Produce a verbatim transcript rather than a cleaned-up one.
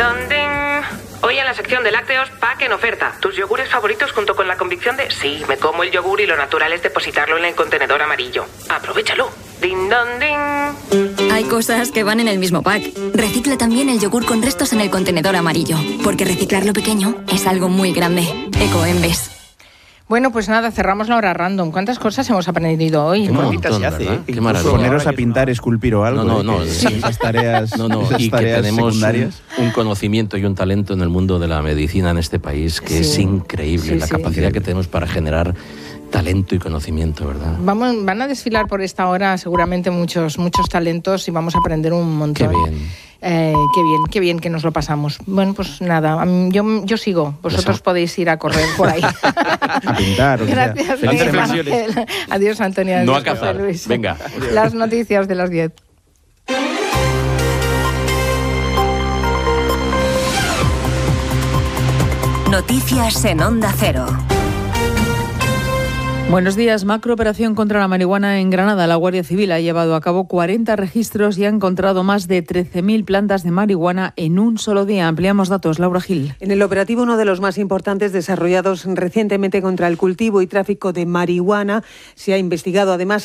don, ding. Hoy en la sección de lácteos, pack en oferta. Tus yogures favoritos junto con la convicción de sí, me como el yogur y lo natural es depositarlo en el contenedor amarillo. Aprovechalo. Din don ding. Hay cosas que van en el mismo pack. Recicla también el yogur con restos en el contenedor amarillo, porque reciclar lo pequeño es algo muy grande. Ecoembes. Bueno, pues nada, cerramos la hora random. ¿Cuántas cosas hemos aprendido hoy? Qué ¿no? montón, se hace, ¿eh? Qué maravilla. Poneros a pintar, esculpir o algo. No, no, no. ¿eh? Sí. Esas tareas, no, no. esas Y que tareas tenemos secundarias. un, un conocimiento y un talento en el mundo de la medicina en este país que Sí. es increíble. Sí, la sí. capacidad que tenemos para generar talento y conocimiento, ¿verdad? Vamos, van a desfilar por esta hora seguramente muchos, muchos talentos y vamos a aprender un montón. Qué bien. Eh, qué bien, qué bien que nos lo pasamos. Bueno, pues nada, yo, yo sigo. Vosotros podéis ir a correr por ahí. A pintar. O sea, Gracias, felices Miguel reflexiones. Ángel. Adiós, Antonia. No Adiós, a cazar. José Luis. Venga. Las noticias de las diez. Noticias en Onda Cero. Buenos días. Macrooperación contra la marihuana en Granada. La Guardia Civil ha llevado a cabo cuarenta registros y ha encontrado más de trece mil plantas de marihuana en un solo día. Ampliamos datos. Laura Gil. En el operativo, uno de los más importantes desarrollados recientemente contra el cultivo y tráfico de marihuana, se ha investigado además